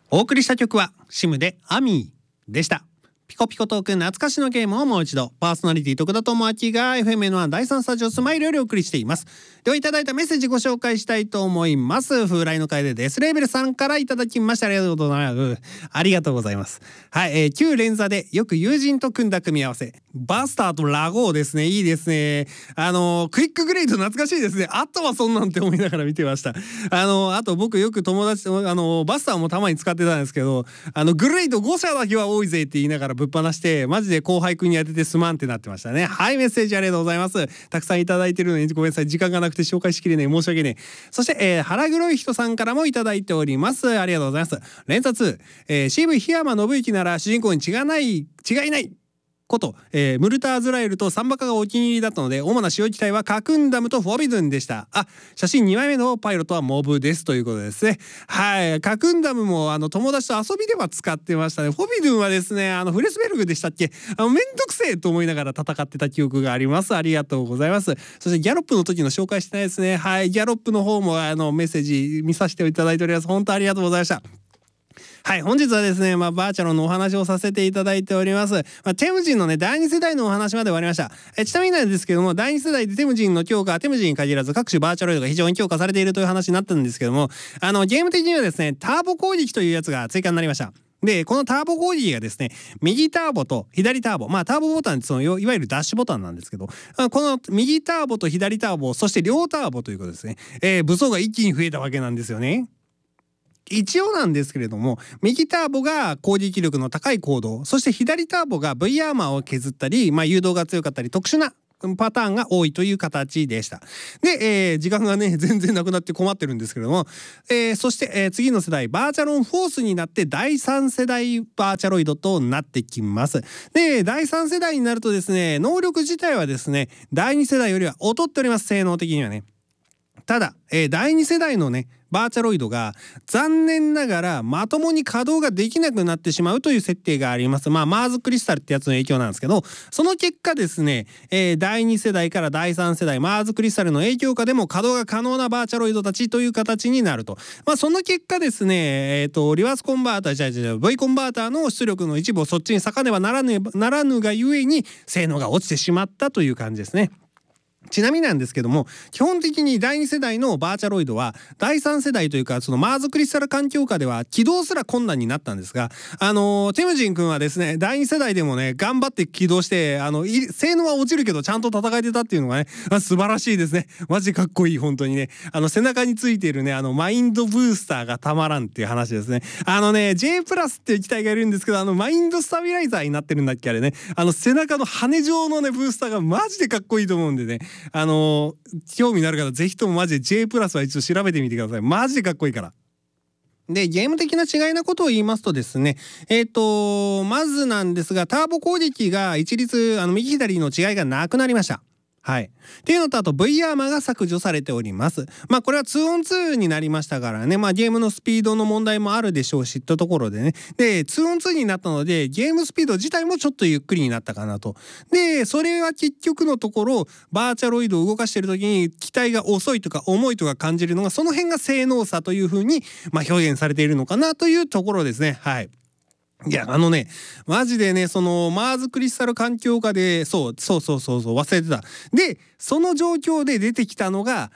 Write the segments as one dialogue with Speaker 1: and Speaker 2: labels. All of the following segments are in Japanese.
Speaker 1: お送りした曲はシムでアミーでした。ピコピコトーク懐かしのゲームをもう一度、パーソナリティ徳田智明が FMN1 第3スタジオスマイルよりお送りしています。では、いただいたメッセージご紹介したいと思います。風来の会でデスレーベルさんからいただきました。ありがとうございます。ありがとうございます。はい、旧連座でよく友人と組んだ組み合わせ、バスターとラゴーですね。いいですね。クイックグレイド懐かしいですね。あとはそんなんて思いながら見てました。あと僕よく友達バスターもたまに使ってたんですけど、グレイド5社だけは多いぜって言いながらぶっ放してマジで後輩くんに当ててすまんってなってましたね。はい、メッセージありがとうございます。たくさんいただいてるのにごめんなさい、時間がなくて紹介しきれない、申し訳ねえ。そして、腹黒い人さんからもいただいております。ありがとうございます。連鎖2、CV 檜山信之なら主人公に違いないこと、ムルターズラエルとサンバカがお気に入りだったので、主な使用機体はカクンダムとフォビドゥンでした。写真2枚目のパイロットはモブですということですね。はい、カクンダムも友達と遊びでは使ってましたね。フォビドゥンはですね、フレスベルグでしたっけ、めんどくせえと思いながら戦ってた記憶があります。ありがとうございます。そしてギャロップの時の紹介してないですね。はい、ギャロップの方もメッセージ見させていただいております。本当ありがとうございました。はい、本日はですね、バーチャロンのお話をさせていただいております。テムジンのね、第2世代のお話まで終わりました。ちなみになんですけども、第2世代でテムジンの強化はテムジンに限らず各種バーチャロイドが非常に強化されているという話になったんですけども、ゲーム的にはですね、ターボ攻撃というやつが追加になりました。で、このターボ攻撃がですね、右ターボと左ターボ、ターボボタンっていわゆるダッシュボタンなんですけど、この右ターボと左ターボ、そして両ターボということですね、武装が一気に増えたわけなんですよね。一応なんですけれども、右ターボが攻撃力の高い行動、そして左ターボが V アーマーを削ったり、誘導が強かったり特殊なパターンが多いという形でした。で、時間がね全然なくなって困ってるんですけれども、そして、次の世代バーチャロンフォースになって第3世代バーチャロイドとなってきます。で、第3世代になるとですね、能力自体はですね第2世代よりは劣っております。性能的にはね。ただ、第2世代のねバーチャロイドが残念ながらまともに稼働ができなくなってしまうという設定があります。マーズクリスタルってやつの影響なんですけど、その結果ですね、第2世代から第3世代マーズクリスタルの影響下でも稼働が可能なバーチャロイドたちという形になると。その結果ですね、リバースコンバーターV コンバーターの出力の一部をそっちに割かねばならぬがゆえに性能が落ちてしまったという感じですね。ちなみになんですけども、基本的に第2世代のバーチャロイドは第3世代というかそのマーズクリスタル環境下では起動すら困難になったんですが、テムジン君はですね第2世代でもね頑張って起動して性能は落ちるけどちゃんと戦えてたっていうのがね素晴らしいですね。マジかっこいい。本当にね背中についているねマインドブースターがたまらんっていう話ですね。J プラスっていう機体がいるんですけどマインドスタビライザーになってるんだっけあれね。背中の羽状のねブースターがマジでかっこいいと思うんでね、興味のある方ぜひともマジで J プラスは一応調べてみてください。マジでかっこいいから。で、ゲーム的な違いなことを言いますとですね、まずなんですがターボ攻撃が一律右左の違いがなくなりました。はい。っていうのと、あと V アーマーが削除されております。これは 2on2 になりましたからね、ゲームのスピードの問題もあるでしょうしとところでね。で 2on2 になったのでゲームスピード自体もちょっとゆっくりになったかなと。でそれは結局のところバーチャロイドを動かしている時に機体が遅いとか重いとか感じるのがその辺が性能差という風に表現されているのかなというところですね。はい。いやマジでねそのマーズクリスタル環境下でそう忘れてた。でその状況で出てきたのが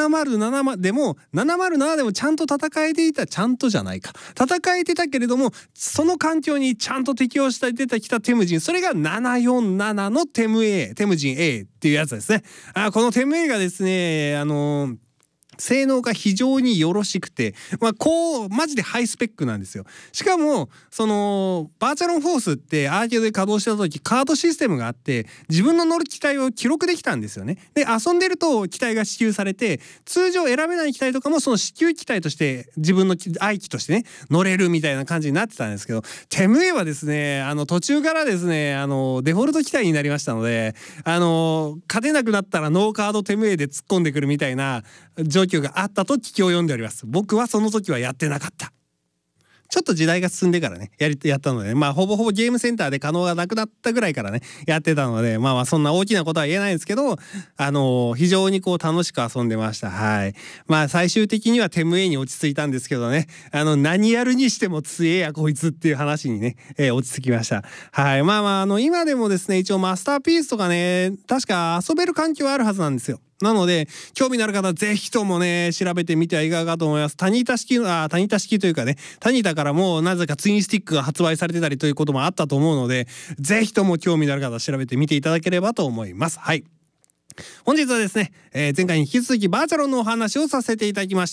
Speaker 1: 707でも707でもちゃんと戦えていた、ちゃんとじゃないか戦えてたけれどもその環境にちゃんと適応して出てきたテムジン、それが747のテムジン A っていうやつですね。このテム A がですね性能が非常によろしくて、マジでハイスペックなんですよ。しかもそのバーチャロンフォースってアーケードで稼働した時カードシステムがあって自分の乗る機体を記録できたんですよね。で遊んでると機体が支給されて通常選べない機体とかもその支給機体として自分の愛機としてね乗れるみたいな感じになってたんですけど、テム A はですね途中からですねデフォルト機体になりましたので勝てなくなったらノーカードテム A で突っ込んでくるみたいな状況があったと聞きを読んでおります。僕はその時はやってなかった。 ちょっと時代が進んでからねやったので、まあほぼほぼゲームセンターで可能がなくなったぐらいからねやってたので、まあそんな大きなことは言えないんですけど、非常にこう楽しく遊んでました。はい。まあ最終的にはテム A に落ち着いたんですけどね、何やるにしても強えやこいつっていう話にね、落ち着きました。はい。まあ今でもですね、一応マスターピースとかね、確か遊べる環境はあるはずなんですよ。なので興味のある方ぜひともね調べてみてはいかがかと思います。タニタ式というかね、タニタからもなぜかツインスティックが発売されてたりということもあったと思うので、ぜひとも興味のある方調べてみていただければと思います。はい。本日はですね、前回に引き続きバーチャロンのお話をさせていただきました。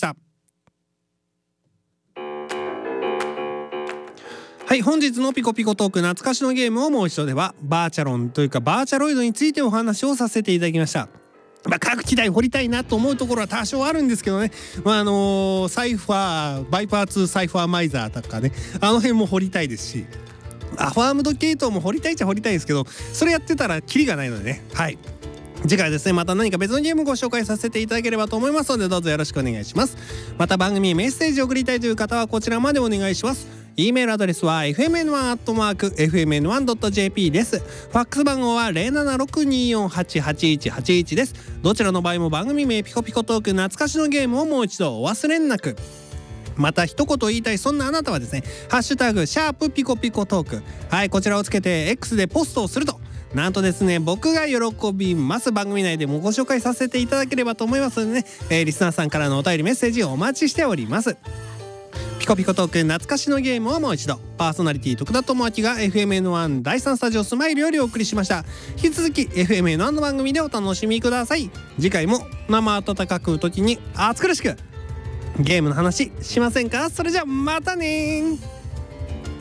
Speaker 1: はい、本日のピコピコトーク懐かしのゲームをもう一度ではバーチャロンというかバーチャロイドについてお話をさせていただきました。各機台掘りたいなと思うところは多少あるんですけどね、サイファーバイパー2サイファーマイザーとかね、あの辺も掘りたいですし、ファームド系統も掘りたいっちゃ掘りたいですけど、それやってたらキリがないのでね。はい、次回ですねまた何か別のゲームをご紹介させていただければと思いますので、どうぞよろしくお願いします。また番組にメッセージを送りたいという方はこちらまでお願いします。E メールアドレスは fmn1@fmn1.jp です。ファックス番号は 07624881181 です。どちらの場合も番組名ピコピコトーク懐かしのゲームをもう一度お忘れなく。また一言言いたいそんなあなたはですね、ハッシュタグシャープピコピコトーク、はい、こちらをつけて X でポストをすると、なんとですね僕が喜びます。番組内でもご紹介させていただければと思いますのでね、リスナーさんからのお便りメッセージをお待ちしております。ピコピコトーク懐かしのゲームをもう一度、パーソナリティ徳田智明が FMN1 第3スタジオスマイルよりお送りしました。引き続き FMN1 の番組でお楽しみください。次回も生温かく時に暑苦しくゲームの話しませんか。それじゃまたね。